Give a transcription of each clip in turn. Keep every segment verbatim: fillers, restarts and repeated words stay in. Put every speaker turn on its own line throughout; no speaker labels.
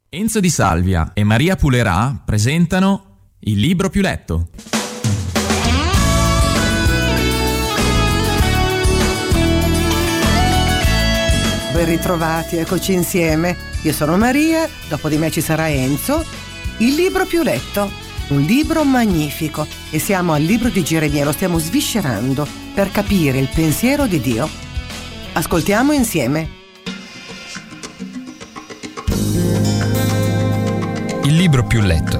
Enzo Di Salvia e Maria Pulerà presentano Il libro più letto.
Ben ritrovati, eccoci insieme. Io sono Maria, dopo di me ci sarà Enzo. Il libro più letto, un libro magnifico, e siamo al libro di Geremia, lo stiamo sviscerando per capire il pensiero di Dio. Ascoltiamo insieme.
Il libro più letto.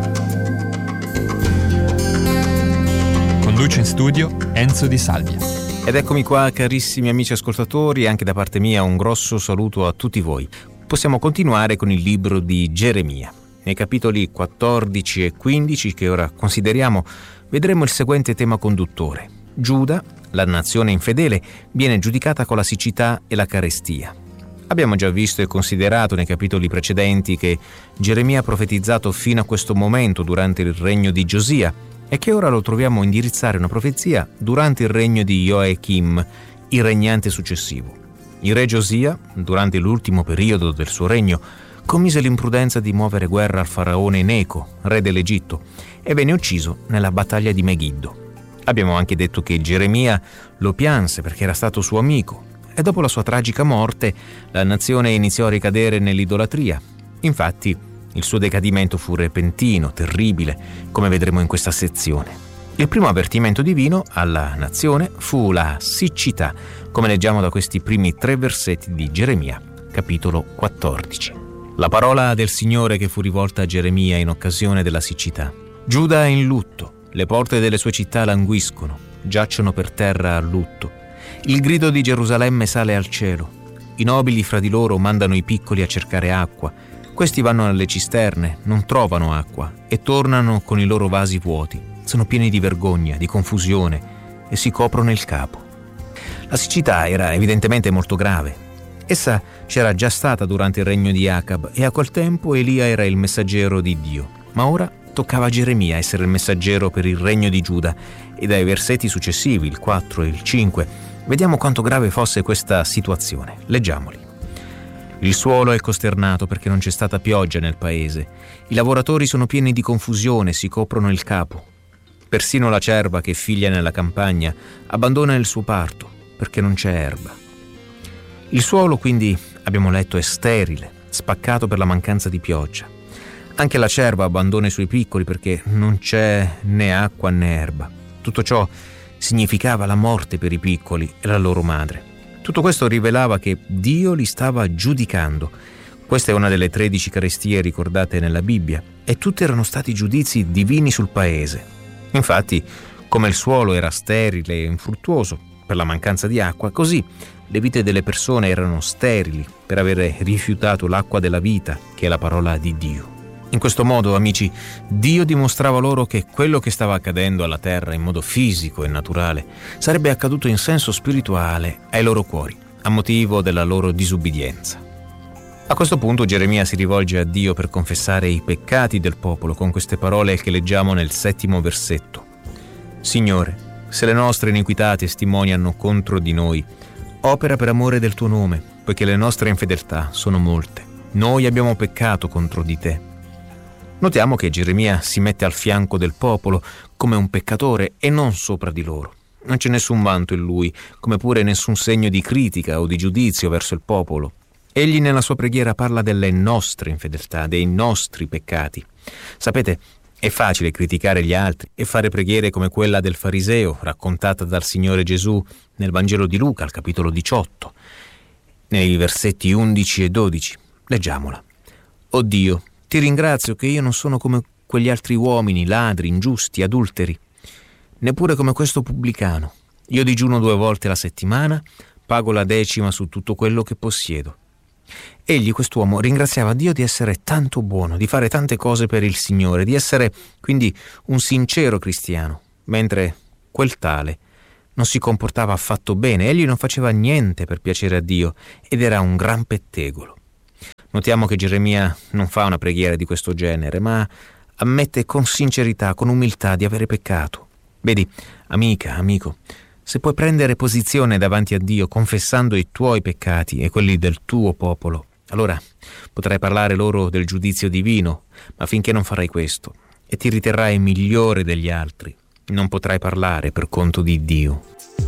Conduce in studio Enzo Di Salvia.
Ed eccomi qua, carissimi amici ascoltatori, anche da parte mia un grosso saluto a tutti voi. Possiamo continuare con il libro di Geremia. Nei capitoli quattordici e quindici, che ora consideriamo, vedremo il seguente tema conduttore. Giuda, la nazione infedele, viene giudicata con la siccità e la carestia. Abbiamo già visto e considerato nei capitoli precedenti che Geremia ha profetizzato fino a questo momento durante il regno di Giosia e che ora lo troviamo indirizzare una profezia durante il regno di Joachim, il regnante successivo. Il re Giosia, durante l'ultimo periodo del suo regno, commise l'imprudenza di muovere guerra al faraone Neco, re dell'Egitto, e venne ucciso nella battaglia di Megiddo. Abbiamo anche detto che Geremia lo pianse perché era stato suo amico, e dopo la sua tragica morte la nazione iniziò a ricadere nell'idolatria. Infatti il suo decadimento fu repentino, terribile, come vedremo in questa sezione. Il primo avvertimento divino alla nazione fu la siccità, come leggiamo da questi primi tre versetti di Geremia, capitolo quattordici. La parola del Signore che fu rivolta a Geremia in occasione della siccità. Giuda è in lutto, le porte delle sue città languiscono, giacciono per terra a lutto. Il grido di Gerusalemme sale al cielo. I nobili fra di loro mandano i piccoli a cercare acqua. Questi vanno alle cisterne, non trovano acqua e tornano con i loro vasi vuoti. Sono pieni di vergogna, di confusione e si coprono il capo. La siccità era evidentemente molto grave. Essa c'era già stata durante il regno di Acab e a quel tempo Elia era il messaggero di Dio. Ma ora toccava a Geremia essere il messaggero per il regno di Giuda, e dai versetti successivi, il quattro e il cinque, vediamo quanto grave fosse questa situazione. Leggiamoli. Il suolo è costernato perché non c'è stata pioggia nel paese. I lavoratori sono pieni di confusione, si coprono il capo. Persino la cerva che figlia nella campagna abbandona il suo parto perché non c'è erba. Il suolo, quindi, abbiamo letto, è sterile, spaccato per la mancanza di pioggia. Anche la cerva abbandona i suoi piccoli perché non c'è né acqua né erba. Tutto ciò significava la morte per i piccoli e la loro madre. Tutto questo rivelava che Dio li stava giudicando. Questa è una delle tredici carestie ricordate nella Bibbia, e tutti erano stati giudizi divini sul paese. Infatti, come il suolo era sterile e infruttuoso per la mancanza di acqua, così le vite delle persone erano sterili per avere rifiutato l'acqua della vita, che è la parola di Dio. In questo modo, amici, Dio dimostrava loro che quello che stava accadendo alla terra in modo fisico e naturale sarebbe accaduto in senso spirituale ai loro cuori, a motivo della loro disubbidienza. A questo punto Geremia si rivolge a Dio per confessare i peccati del popolo con queste parole che leggiamo nel settimo versetto. Signore, se le nostre iniquità testimoniano contro di noi, opera per amore del tuo nome, poiché le nostre infedeltà sono molte. Noi abbiamo peccato contro di te. Notiamo che Geremia si mette al fianco del popolo come un peccatore e non sopra di loro. Non c'è nessun vanto in lui, come pure nessun segno di critica o di giudizio verso il popolo. Egli nella sua preghiera parla delle nostre infedeltà, dei nostri peccati. Sapete, è facile criticare gli altri e fare preghiere come quella del fariseo, raccontata dal Signore Gesù nel Vangelo di Luca, al capitolo diciotto, nei versetti undici e dodici. Leggiamola. O Dio, ti ringrazio che io non sono come quegli altri uomini, ladri, ingiusti, adulteri, neppure come questo pubblicano. Io digiuno due volte la settimana, pago la decima su tutto quello che possiedo. Egli, quest'uomo, ringraziava Dio di essere tanto buono, di fare tante cose per il Signore, di essere quindi un sincero cristiano, mentre quel tale non si comportava affatto bene. Egli non faceva niente per piacere a Dio ed era un gran pettegolo. Notiamo che Geremia non fa una preghiera di questo genere, ma ammette con sincerità, con umiltà di avere peccato. Vedi, amica, amico, se puoi prendere posizione davanti a Dio confessando i tuoi peccati e quelli del tuo popolo, Allora potrai parlare loro del giudizio divino, ma finché non farai questo e ti riterrai migliore degli altri, non potrai parlare per conto di Dio.